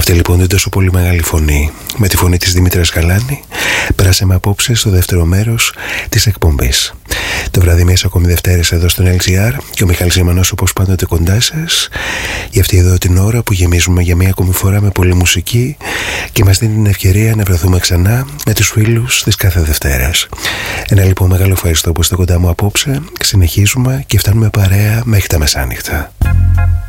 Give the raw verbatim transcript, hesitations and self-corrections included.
Αυτή λοιπόν την τόσο πολύ μεγάλη φωνή, με τη φωνή της Δήμητρας Γαλάνη, περάσαμε απόψε στο δεύτερο μέρος της εκπομπής. Το βράδυ μιας ακόμη Δευτέρες εδώ στον ελ τζι αρ και ο Μιχάλης Ζημανός όπως πάντοτε κοντά σας για αυτή εδώ την ώρα που γεμίζουμε για μια ακόμη φορά με πολλή μουσική και μας δίνει την ευκαιρία να βρεθούμε ξανά με τους φίλους της κάθε Δευτέρας. Ένα λοιπόν μεγάλο ευχαριστώ που είστε κοντά μου απόψε. Συνεχίζουμε και φτάνουμε παρέα μέχρι τα μεσάνυχτα.